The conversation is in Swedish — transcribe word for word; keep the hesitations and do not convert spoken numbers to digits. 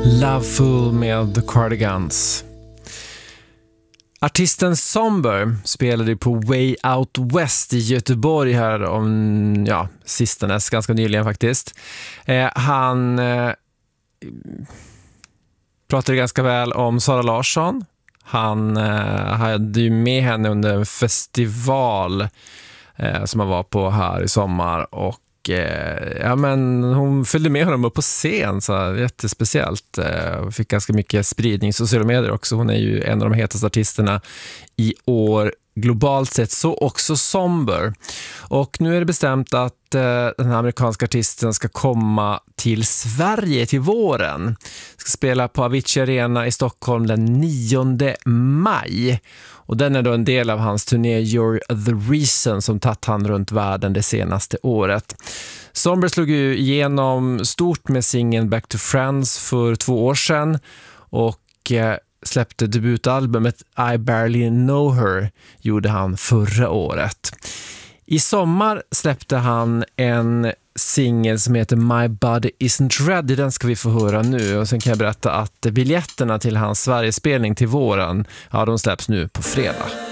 Loveful med The Cardigans. Artisten Somber spelade på Way Out West i Göteborg här om, ja, sistens, ganska nyligen faktiskt. Eh, han eh, pratade ganska väl om Sara Larsson. Han eh, hade ju med henne under en festival eh, som han var på här i sommar, och ja, men hon följde med honom upp på scen, så jättespeciellt. Fick ganska mycket spridning i sociala medier också. Hon är ju en av de hetaste artisterna i år globalt sett, så också Somber. Och nu är det bestämt att eh, den här amerikanska artisten ska komma till Sverige till våren. Ska spela på Avicii Arena i Stockholm den nionde maj. Och den är då en del av hans turné You're the Reason som tagit han runt världen det senaste året. Somber slog ju igenom stort med singeln Back to Friends för två år sedan, och eh, släppte debutalbumet I Barely Know Her gjorde han förra året. I sommar släppte han en singel som heter My Body Isn't Ready. Den ska vi få höra nu, och sen kan jag berätta att biljetterna till hans Sverigespelning till våren, ja, de släpps nu på fredag.